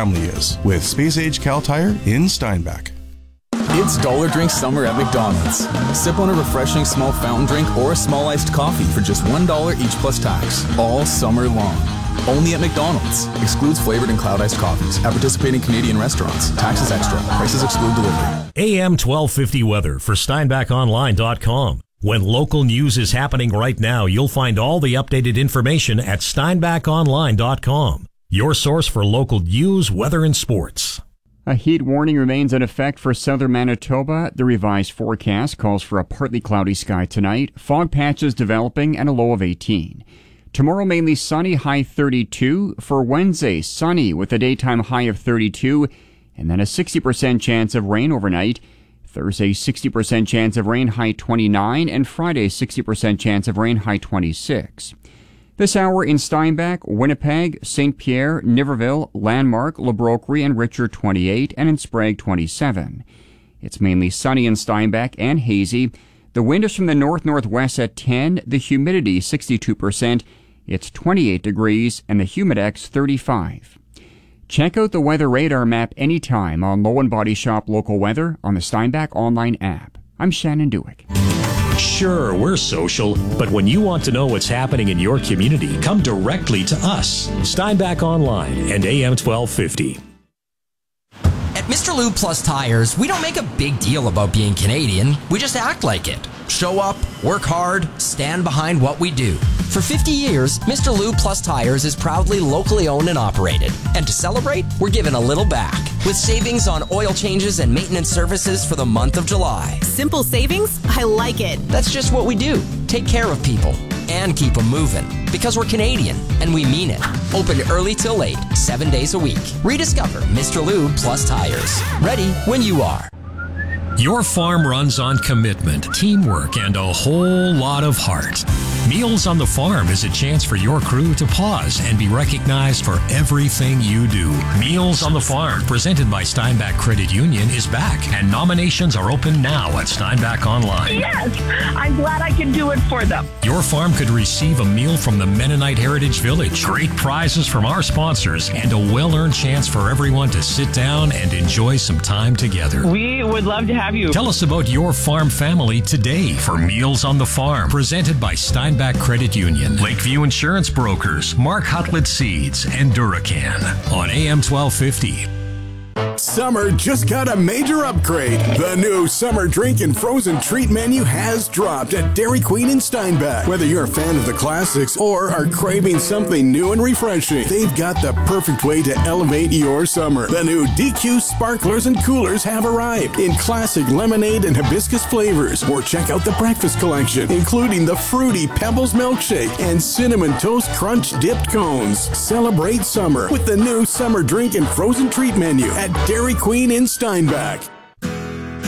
family is with Space Age Cal Tire in Steinbach. It's Dollar Drink Summer at McDonald's. Sip on a refreshing small fountain drink or a small iced coffee for just $1 each plus tax, all summer long. Only at McDonald's. Excludes flavored and cloud iced coffees at participating Canadian restaurants. Taxes extra. Prices exclude delivery. AM 1250 weather for SteinbachOnline.com. When local news is happening right now, you'll find all the updated information at SteinbachOnline.com. Your source for local news, weather, and sports. A heat warning remains in effect for southern Manitoba. The revised forecast calls for a partly cloudy sky tonight, fog patches developing, and a low of 18. Tomorrow, mainly sunny, high 32. For Wednesday, sunny with a daytime high of 32, and then a 60% chance of rain overnight. Thursday, 60% chance of rain, high 29, and Friday, 60% chance of rain, high 26. This hour in Steinbach, Winnipeg, St. Pierre, Niverville, Landmark, Le Brocquerie, and Richard 28, and in Sprague 27. It's mainly sunny in Steinbach and hazy. The wind is from the north-northwest at 10, the humidity 62%. It's 28 degrees, and the humidex 35. Check out the weather radar map anytime on Low and Body Shop Local Weather on the Steinbach online app. I'm Shannon Dewick. Sure, we're social, but when you want to know what's happening in your community, come directly to us. Steinbach Online and AM 1250. At Mr. Lube Plus Tires, we don't make a big deal about being Canadian. We just act like it. Show up, work hard, stand behind what we do. For 50 years, Mr. Lube Plus Tires is proudly locally owned and operated. And to celebrate, we're giving a little back with savings on oil changes and maintenance services for the month of July. Simple savings? I like it. That's just what we do. Take care of people and keep them moving. Because we're Canadian, and we mean it. Open early till late, 7 days a week. Rediscover Mr. Lube Plus Tires. Ready when you are. Your farm runs on commitment, teamwork, and a whole lot of heart. Meals on the Farm is a chance for your crew to pause and be recognized for everything you do. Meals on the Farm, presented by Steinbach Credit Union, is back, and nominations are open now at Steinbach Online. Yes, I'm glad I can do it for them. Your farm could receive a meal from the Mennonite Heritage Village, great prizes from our sponsors, and a well-earned chance for everyone to sit down and enjoy some time together. We would love to have you. Tell us about your farm family today for Meals on the Farm, presented by Steinbach Credit Union, Lakeview Insurance Brokers, Mark Hutlett Seeds, and Duracan on AM 1250. Summer just got a major upgrade. The new summer drink and frozen treat menu has dropped at Dairy Queen in Steinbach. Whether you're a fan of the classics or are craving something new and refreshing, they've got the perfect way to elevate your summer. The new DQ sparklers and coolers have arrived in classic lemonade and hibiscus flavors. Or check out the breakfast collection, including the fruity Pebbles milkshake and cinnamon toast crunch dipped cones. Celebrate summer with the new summer drink and frozen treat menu at Dairy Queen in Steinbach.